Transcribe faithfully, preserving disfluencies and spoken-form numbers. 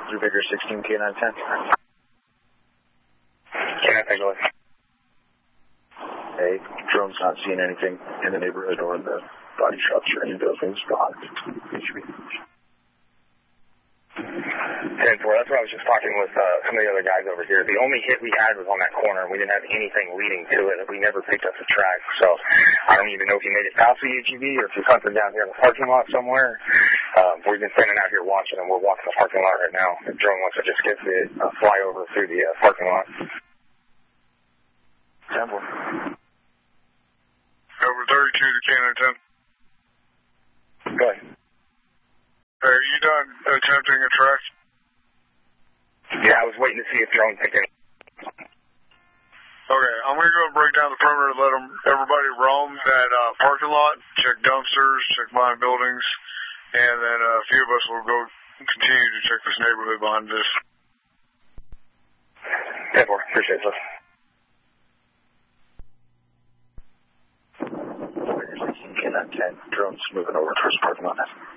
through Vigor sixteen, K nine ten. Can I take a look? Hey, drone's not seeing anything in the neighborhood or in the body shops or any buildings. Gone. It should be. ten four, that's what I was just talking with uh, some of the other guys over here. The only hit we had was on that corner. We didn't have anything leading to it. We never picked up the track. So I don't even know if he made it past the A T V or if he's hunting down here in the parking lot somewhere. Um, we've been standing out here watching, and we're walking the parking lot right now. The drone wants to just get the uh, flyover through the uh, parking lot. ten four. Over thirty-two to K nine ten. Go ahead. Hey, are you done attempting a track? Yeah, I was waiting to see if drone picked it. Okay, I'm going to go and break down the perimeter, let them, everybody roam that uh, parking lot, check dumpsters, check behind buildings, and then uh, a few of us will go continue to check this neighborhood behind this. ten four, appreciate it, sir. K nine ten, drone's moving over towards parking lot.